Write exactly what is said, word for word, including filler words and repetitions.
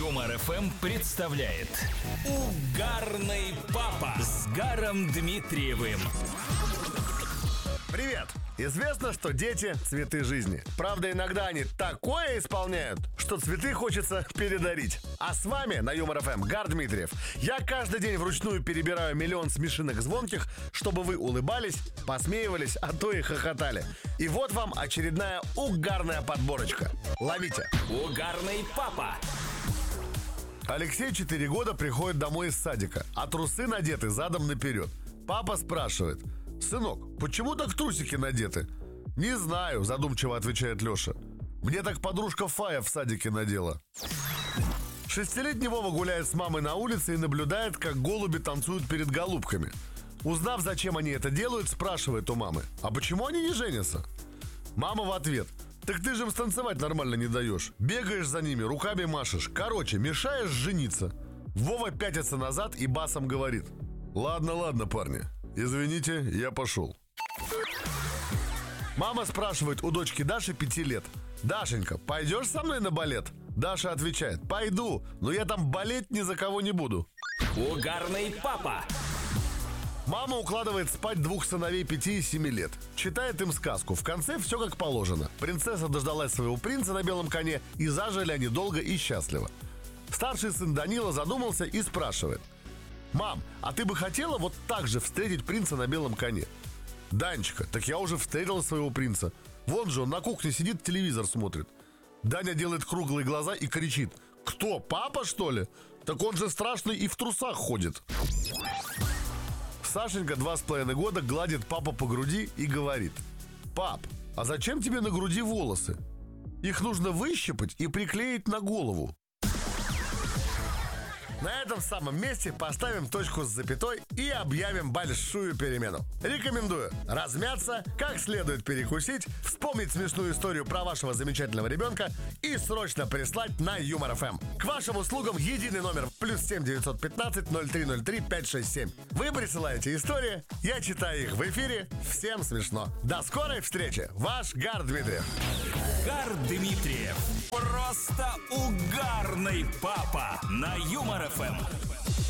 Юмор эф эм представляет Угарный папа с Гаром Дмитриевым. Привет! Известно, что дети – цветы жизни. Правда, иногда они такое исполняют, что цветы хочется передарить. А с вами на Юмор эф эм Гар Дмитриев. Я каждый день вручную перебираю миллион смешинок звонких, чтобы вы улыбались, посмеивались, а то и хохотали. И вот вам очередная угарная подборочка. Ловите! Угарный папа. Алексей четыре года приходит домой из садика, а трусы надеты задом наперед. Папа спрашивает: «Сынок, почему так трусики надеты?» «Не знаю», задумчиво отвечает Леша. «Мне так подружка Фая в садике надела». Шестилетний Вова гуляет с мамой на улице и наблюдает, как голуби танцуют перед голубками. Узнав, зачем они это делают, спрашивает у мамы: «А почему они не женятся?» Мама в ответ: «Так ты же им станцевать нормально не даешь. Бегаешь за ними, руками машешь. Короче, мешаешь жениться». Вова пятится назад и басом говорит: «Ладно, ладно, парни. Извините, я пошел». Мама спрашивает у дочки Даши пяти лет: «Дашенька, пойдешь со мной на балет?» Даша отвечает: «Пойду, но я там болеть ни за кого не буду». Угарный папа. Мама укладывает спать двух сыновей пяти и семи лет. Читает им сказку. В конце все как положено. Принцесса дождалась своего принца на белом коне, и зажили они долго и счастливо. Старший сын Данила задумался и спрашивает: «Мам, а ты бы хотела вот так же встретить принца на белом коне?» «Данечка, так я уже встретила своего принца. Вон же он на кухне сидит, телевизор смотрит». Даня делает круглые глаза и кричит: «Кто, папа, что ли? Так он же страшный и в трусах ходит». Сашенька два с половиной года гладит папу по груди и говорит: «Пап, а зачем тебе на груди волосы? Их нужно выщипать и приклеить на голову». На этом самом месте поставим точку с запятой и объявим большую перемену. Рекомендую размяться, как следует перекусить, вспомнить смешную историю про вашего замечательного ребенка и срочно прислать на Юмор эф эм. К вашим услугам единый номер плюс семь девятьсот пятнадцать ноль три ноль три пять шесть семь. Вы присылаете истории, я читаю их в эфире. Всем смешно. До скорой встречи. Ваш Гар Дмитриев. Гар Дмитриев. Просто угарный папа на Юмор эф эм.